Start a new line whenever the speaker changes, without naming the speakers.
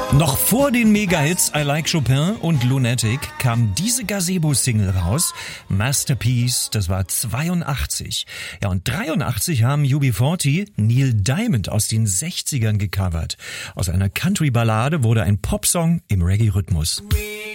Noch vor den Mega-Hits I Like Chopin und Lunatic kam diese Gazebo-Single raus. Masterpiece, das war 82. Ja, und 83 haben UB40 Neil Diamond aus den 60ern gecovert. Aus einer Country-Ballade wurde ein Popsong im Reggae-Rhythmus.